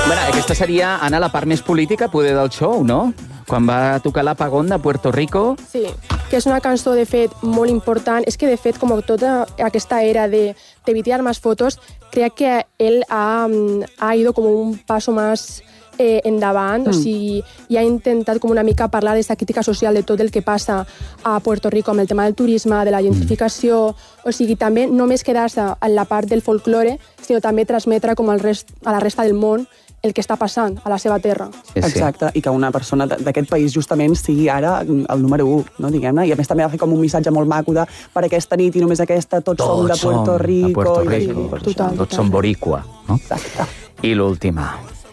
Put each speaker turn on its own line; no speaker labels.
Bueno, aquesta seria, Anna, la part més política, poder, del show, no? Quan va tocar l'Apagón de Puerto Rico.
Sí, que és una cançó, de fet, molt important. És que, de fet, com tota aquesta era de vitear más fotos, crec que ell ha ido como un paso más endavant, o sigui, i ha intentat com una mica parlar d'aquesta crítica social de tot el que passa a Puerto Rico amb el tema del turisme, de la gentrificació, o sigui, també no només quedar-se en la part del folklore, sinó també transmetre com a la resta del món el que està passant a la seva terra.
Sí. Exacte, i que una persona d'aquest país justament sigui ara el número 1, no, diguem-ne, i a més també va fer com un missatge molt maco de per aquesta nit i només aquesta, tots som de Puerto Rico.
Tots som boricua, no?
Exacte.
I l'última.